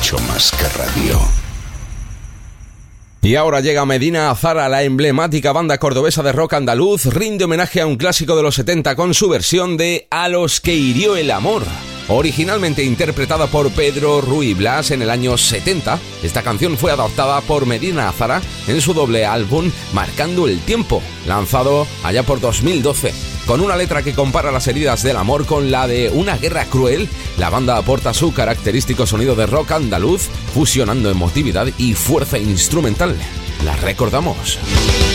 mucho más que radio. Y ahora llega Medina Azara, la emblemática banda cordobesa de rock andaluz, rinde homenaje a un clásico de los 70 con su versión de A los que hirió el amor. Originalmente interpretada por Pedro Ruy Blas en el año 70, esta canción fue adaptada por Medina Azara en su doble álbum Marcando el Tiempo, lanzado allá por 2012. Con una letra que compara las heridas del amor con la de una guerra cruel, la banda aporta su característico sonido de rock andaluz, fusionando emotividad y fuerza instrumental. La recordamos.